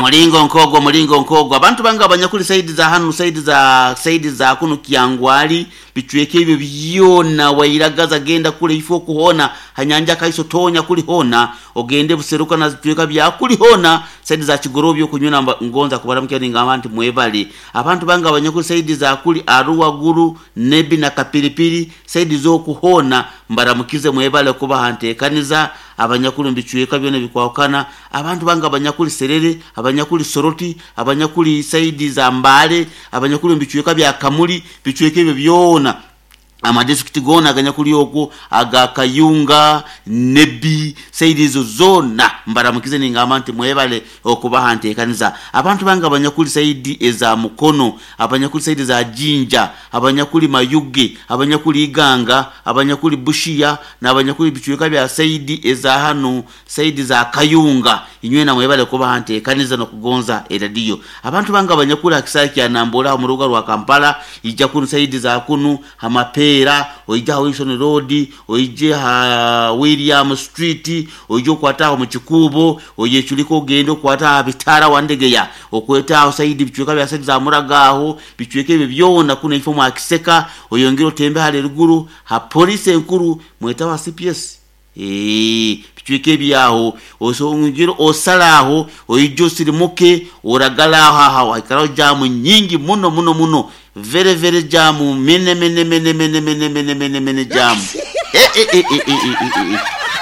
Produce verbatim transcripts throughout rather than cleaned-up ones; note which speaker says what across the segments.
Speaker 1: mulingo nkogo mulingo nkogo abantu banga abanyakuli saidi za hanu saidi za saidi za kuno kiangwali bichweke ebyo byona wairagaza genda kule ifo kuhona hanyanja kaiso tonya kuli hona ogende buseruka na zitweka bya kuli hona saidi za kigorobyo kunyuna ngonza kubaramukya ninga abantu mwebali abantu banga abanyakuli saidi za kuli aruwa guru nebi na kapilipili saidi zo kuhona mbaramukize mwebale kuba hantekaniza abanyakuli mbichweka byone bikwakana abantu banga abanyakuli serere abanyakuli soroti abanyakuli saidi za mbale abanyakuli mbichweka bya kamuli bichweke ebyo byona ama district gona aganyakuli yoko aga kayunga nebi saidi zo zona mbaramukize ninga amanti mwebale okuba hantekaniza abantu banga abanyakuli saidi eza mukono abanyakuli saidi za jinja abanyakuli mayuge abanyakuli iganga abanyakuli bushia na abanyakuli bichweka bya saidi eza hano saidi za kayunga inywena mwebale kuba hantekaniza no kugonza eradio abantu banga abanyakuli akisaki anambola mu ruga rwa Kampala ija kunu saidi za kunu hamape oija Wilson Road oije ha William Street oije kwata mu Kikubo oije chuliko gendo kwata bitara wandegeya okweta saidi bichweka bya saidi za muragaho bichweke byona kuna ifomu akiseka oyongero tembe hale ruguru ha police enkuru mweta wa C P S eh bichweke byaho osongiro osalaho oijo sirimuke oragalaho ha ikaro jamu nyingi muno muno muno very very jamu mene mene mene mene mene mene mene mene jamu eh eh eh eh eh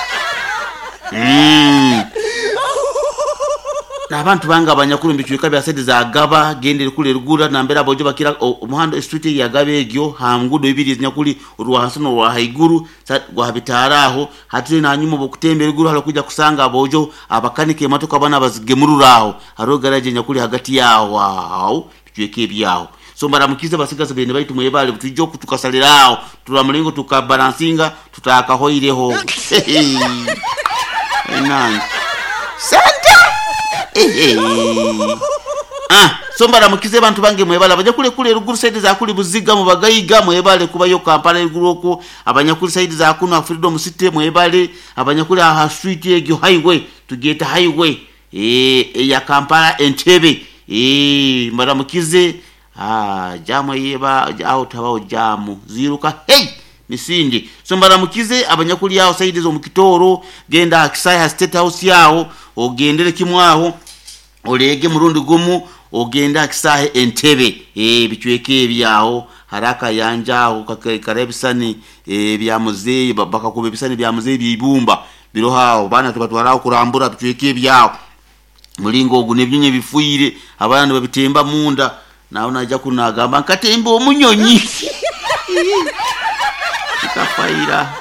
Speaker 1: eh na abantu banga abanyakulu mbichweka bya saidi za gaba gende kule rugura na mbera bojo bakira umuhanda street ya gabe egyo hamgudo ibiri nyakuli ruhasono wa haiguru gwa habitaraho hati na nyuma bokutembe ruguru halo kuja kusanga bojo abakanike matoka bana bazigemururaho haro garage nyakuli hagati yaho wow bichweke byaho so mbaramukize basigaze bene baitu mwebale tujo kutukasaliraho turamulingo tukabalansinga tutakahoireho nani santa eh ah so mbaramukize bantu bange mwebale abanyakule kule ruguru saidi za kuli buziga mu bagayiga mwebale kuba yo Kampala ruguru abanyakule saidi za kuno Freedom City mwebale abanyakule ha street egyo highway tugeta highway eh ya Kampala Entebbe eh mbaramukize ah jamu yeba aho tabaho jamu ziruka hey misindi so mbaramukize abanyakuli yao saidi zo mukitoro genda Kisaya State House yao ogendere kimwaho olege murundi gumu ogenda Kisaya Entebbe eh bichweke byaho haraka yanjaho karebisani eh bya muzeyi babaka kubebisani bya muzeyi bibumba biro hao bana tubatwaraho kurambura bichweke byaho mulingo ogune byinye bifuire abana babitemba munda naona aja kunagamba nkatembe omunyonyi ikafaira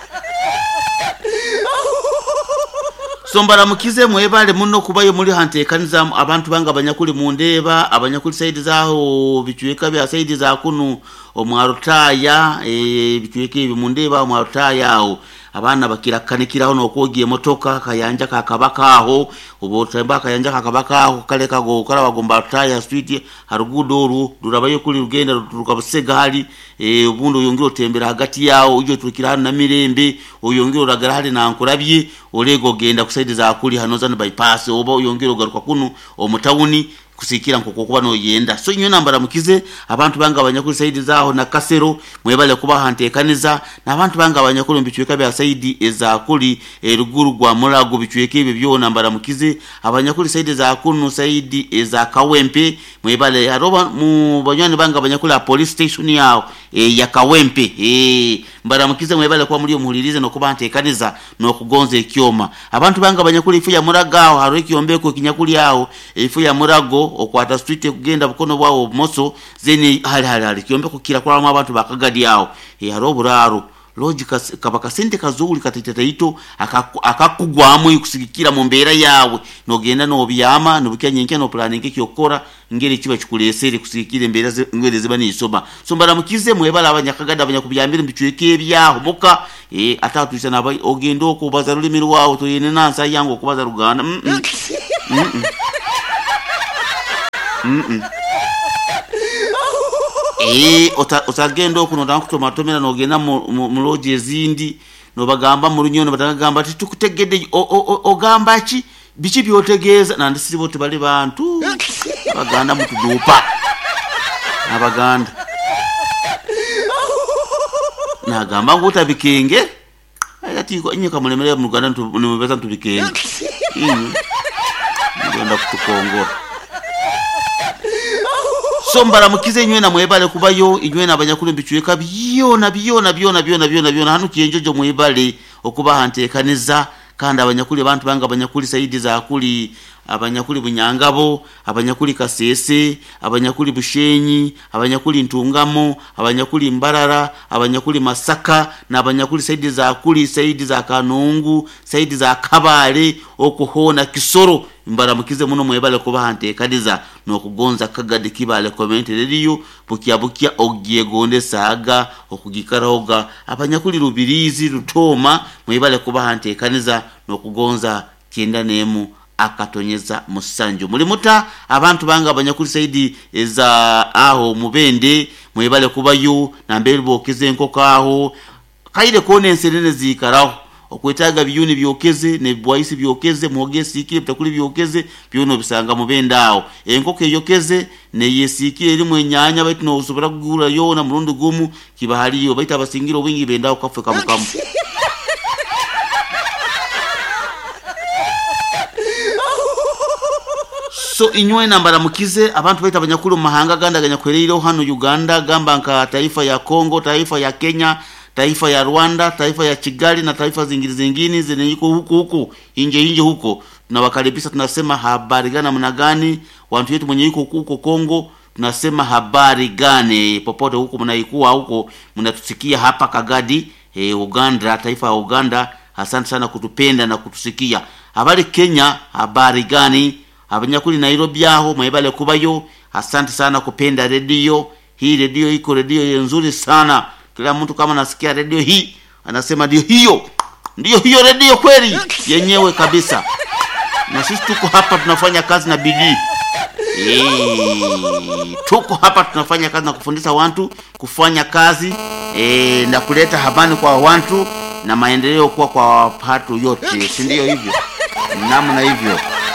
Speaker 1: sombara mukize mwebale muno kubayo muri hantekaniza abantu banga abanyakuli mundeba abanyakuli saidi zaho bichweka bya saidi za kunu omwarutaya e bichweke bimundeba omwarutaya aho abana bakirakanikiraho no kogiye motoka kayanja kakabakaho ubotemba kayanja kakabakaho kaleka go kala bagomba taya street harugudoru durabayo kuli rugenda rukabusega hali e ubundo yongiro tembera hagati yawo ujo turikira na mirembe uyongiro ragara hali na ankurabye olego genda kusaidi za kuli hanoza na bypass obo yongiro garuka kunu omutawuni kusikira nkoko kuba no yenda so nyo nambara mukize abantu banga abanyakuli saidi zaho na kasero mwebale kuba hantekaniza na abantu banga abanyakuli mbichweka bya saidi eza kuli eruguru gwa murago bichweke ibe byo nambara mukize abanyakuli saidi za kunu saidi eza Kawempe mwebale haroba mu banyani banga abanyakuli police station yao e, ya Kawempe e mbara mukize mwebale kwa muri muhulirize no kuba hantekaniza no kugonza ekyoma abantu banga abanyakuli ifu ya muragaho haro ekyombeko kinyakuli yao ifu ya murago okwata street kugenda bukono bwawo moso zeni hali hali hali kiombe kukira kwa abantu bakagadi yao e haroburaro logica kabaka sente kazuli katitata ito akakugwamu kusigikira mu mbera yawe no genda no byama no bukyanyenke no planning kyokora ngere kiba kikulesere kusigikira mbera ngere zibani isoba so mbara mukize mwebala abanyakagada abanyakubyambira mbichweke byaho muka e atatuisa nabai ogendo ko bazaruli miru wawo to yene nansa yango kubaza ruganda mm -mm. mm -mm. Mm -mm. Eh otagendo kuno ndakutoma tomera no gena mu loje zindi no bagamba mu runyono batagamba ati tukutegede ogamba ki bichi byotegeeza nandisi bote bali bantu abaganda mutudupa abaganda nagamba nguta bikenge ati ko nyika mulemelera mu Uganda tumubeza tubikenge mm ngenda kutukongora sombara mukize nywe na mwebale kubayo inywe nabanyakulu bichueka byona byona byona byona byona byona hanu kiyenjojo mwebale okuba hantekaniza kandi abanyakuli abantu banga abanyakuli saidi za kuli abanyakuli bunyangabo abanyakuli kasese abanyakuli bushenyi abanyakuli ntungamo abanyakuli mbarara abanyakuli masaka na abanyakuli saidi za kuli saidi za kanungu saidi za kabale okuhona kisoro mbara mukize muno mwebale kuba hantekaniza no kugonza kagadi kibale comment radio bukia bukia ogiye gonde saga okugikarahoga abanyakuli rubirizi rutoma mwebale kuba hantekaniza no kugonza kenda nemu akatonyeza musanjo muri muta abantu banga abanyakuli saidi eza aho mubende mwebale kubayo na mbere bokize nkoko aho kaire kone ensenene zikaraho okwetaga biyuni byokeze ne bwaisi byokeze mwogesi ikire bitakuli byokeze byono bisanga mubenda aho enkoko yokeze ne yesikire eri mwenyanya baitu no usubira kugura yo na murundu gumu kibahaliyo baita basingira obingi benda okafe kamukamu so inywe nambara mukize abantu baita abanyakulu mahanga ganda ganyakwerero hano Uganda gamba nka taifa ya Kongo taifa ya Kenya taifa ya Rwanda taifa ya Kigali na taifa zingine zingine zeniko huko huko inje inje huko tunawakaribisha tunasema habari gani mna gani watu wetu mwenye yuko huko Kongo tunasema habari gani popote huko mnaikuwa huko mnatusikia hapa Kagadi e, Uganda taifa ya Uganda asante sana kutupenda na kutusikia habari Kenya habari gani abanyakuli Nairobi aho mwebale kubayo asante sana kupenda radio hii radio iko radio nzuri sana kila mtu kama nasikia radio hii anasema ndio hiyo ndio hiyo radio kweli yenyewe kabisa na sisi tuko hapa tunafanya kazi na bidii eh tuko hapa tunafanya kazi na kufundisha watu kufanya kazi eh na kuleta habari kwa watu na maendeleo kwa kwa watu yote si ndio hivyo namna hivyo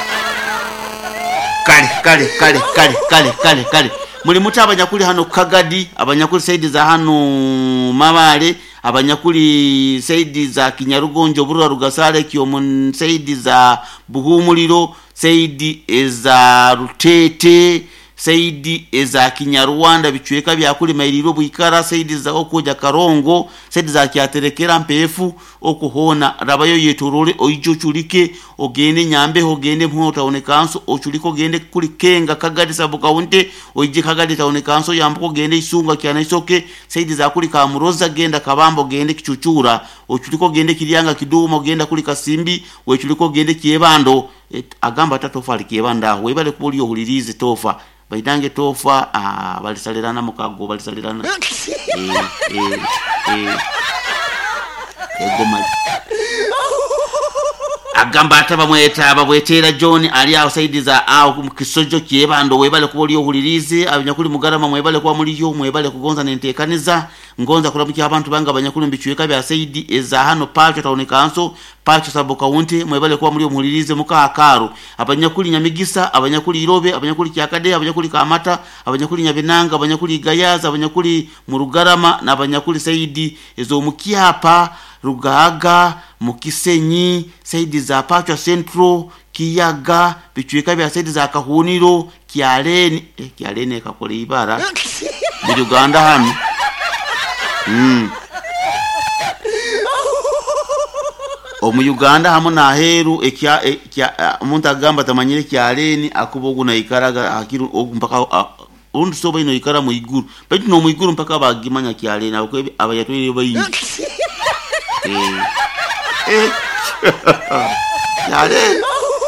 Speaker 1: kale kale kale kale kale kale kale muri muta abanyakuli hano Kagadi abanyakuli saidi za hano Mabale abanyakuli saidi za Kinyarugonjo Burura Rugasale kiyomun saidi za Buhumuliro saidi za Rutete saidi za Kinyarwanda bichweka byakuli mairiro buyikara saidi za okuja Karongo saidi za Kyaterekera mpefu okuhona rabayo yetorole oijo chulike ogende nyambe ogende mhota onekanso ochuliko gende kuli Kenga Kagadi sabuka unte oije Kagadi taonekanso yambuko gende isunga kyana isoke saidi za kuli Kamuroza genda Kabambo gende kichuchura ochuliko gende Kiryanga Kiduma genda kuli Kasimbi ochuliko gende Kiebando agamba tatofa likebanda webale kubuli ohulirize tofa baitange tofa ah balisalirana mukago balisalirana eh eh eh egoma agamba ataba mweta ababwetera John ali outside za aho kukisojo kiebando webale kubuli ohulirize abanyakuli mugarama mwebale kwa muliyo mwebale kugonza nentekaniza ngonza kulamuki abantu banga abanyakuli mbichweka bya saidi eza hano pacho taonekanso pacho saboka unte mwebale kwa muliyo muhulirize muka akaru abanyakuli Nyamigisa abanyakuli Irobe abanyakuli Kyakade abanyakuli Kamata abanyakuli Nyabenanga abanyakuli Gayaza abanyakuli Murugarama na abanyakuli saidi ezo mukiapa Rugaga Mukisenyi saidi za Pacho Central Kiyaga bichweka bya saidi za Kahuniro Kyaleni eh Kyaleni kakole ibara mu Uganda hano mm omu Uganda hamu na heru ekya ekya umuntu agamba tamanyire Kyaleni akubogu na ikaraga akiru mpaka undi soba ino ikara mu iguru baitu no mu iguru mpaka bagimanya Kyaleni abako abayatwire bayi eh eh yale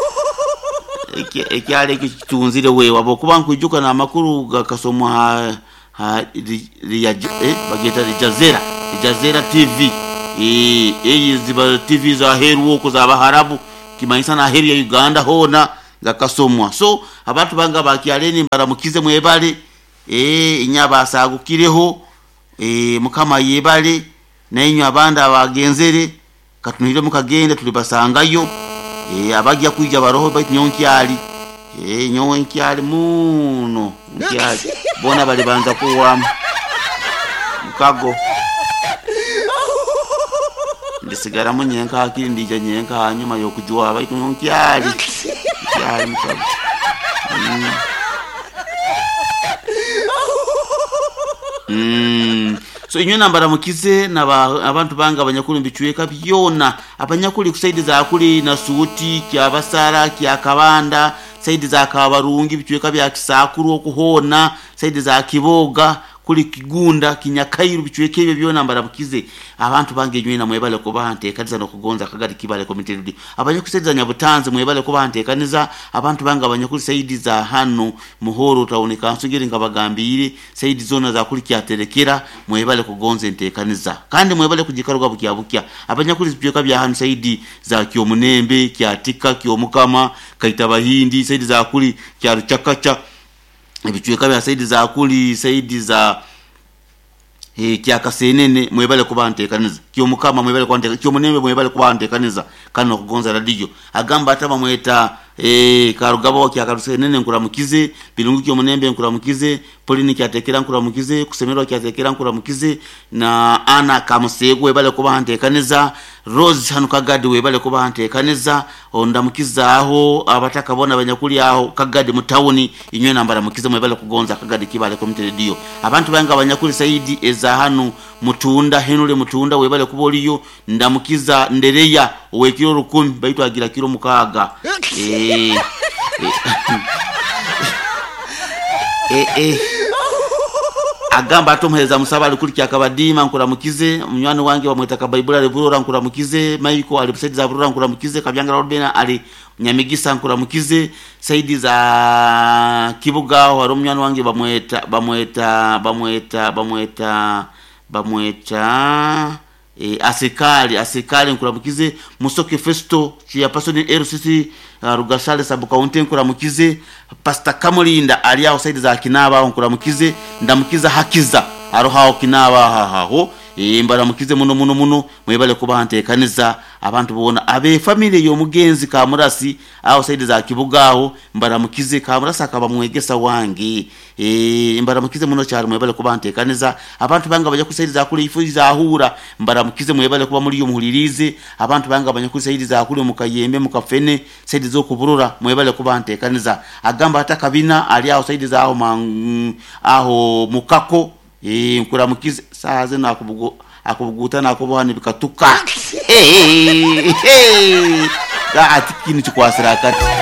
Speaker 1: ekyale kitunzire we wabo kuba nkujuka na makuru gakasomwa ha, ha riya eh bageta Jazera Jazera T V eh eh ziba T V za heru woko za baharabu kimaisa na heri ya Uganda hona gakasomwa so abantu banga bakyaleni mbaramukize mwebale eh inyaba asagukireho eh mukama yebale na inyo abanda abagenzere katunire mukagenda tulibasangayo eh abajja kuija baroho bait nyonkyali eh nyonkyali muno nkyali bona bali banza kuwamu mukago ndisigara munyenka akiri ndija nyenka hanyuma yokujwa bait nyonkyali kyali mukago mm. Mm. So inyo nambara mukize na abantu banga abanyakuri mbichweka byona abanyakuri kusaidi za akuri na suti kya basara kya kabanda saidi za kabarungi bichweka bya kisakuru okuhona saidi za kiboga kuli kigunda kinyakairu bichweke byo byona nambara mukize abantu bange nywena mwebale ko bahante kadiza no kugonza kagari kibale community abanyakusaidi za nyabutanze mwebale ko bahante kaniza abantu banga abanyakuri saidi za hano muhoro taoneka nsugire ngabagambire saidi zona za kuli kyaterekera mwebale kugonza ntekaniza kandi mwebale kujikaruga bukya bukya abanyakuri bichweka bya hano saidi za kyo munembe kyatika kyo mukama kaita bahindi saidi za kuli kya ruchakacha bichweka bya saidi za kuli saidi za eh kya kasenene mwebale kubantekaniza kyo mukama mwebale kwandeka kyo munembe mwebale kubantekaniza kano kugonza radio agamba ataba mweta eh karugabo kya kasenene nkura mukize bilungu kyo munembe nkura mukize polini kyatekera nkura mukize kusemerwa kyatekera nkura mukize na ana kamusego webale kubantekaniza Rose hanu kagadi webale kubantekaniza onda mukiza aho abataka bona abanyakuri aho kagadi mutawuni inywe nambara mukize mwebale kugonza kagadi kibale community radio abantu banga abanyakuri saidi eza hanu mutunda henule mutunda webale kuboliyo ndamukiza ndereya owekiro rukumi baitu agira kiro mukaga eh eh eh agamba atomheza musabali kuli kyakabadima nkura mukize munywani wange bamweta kabaibula leburura nkura mukize maiko ali saidi za burura nkura mukize kabyanga rodbena ali nyamigisa nkura mukize saidi za kibuga waro munywani wange bamweta bamweta bamweta bamweta bamweta e asikali asikali nkura mukize musoke festo ya pasoni R C C uh, rugasale sabu kaunti nkura mukize pasta kamulinda ali aho saidi za kinaba nkura mukize ndamukiza hakiza arohaho kinaba haho e mbara mukize muno muno muno mwebale kubahante kaniza abantu bona abe family yo mugenzi ka murasi aho saidi za kibugaho mbara mukize ka murasi akaba mwegesa wangi e mbara mukize muno cyari mwebale kubahante kaniza abantu banga bajya kusaidi za kuri ifu za hura mbara mukize mwebale kuba muri yo muhuririze abantu banga banya kusaidi za kuri mukayembe mukafene saidi zo kuburura mwebale kubahante kaniza agamba atakabina ali aho saidi za aho mang, aho mukako eh nkura mukize saze nakubugo akubuguta nakubohani bikatuka eh eh ga atikini chikwasira kati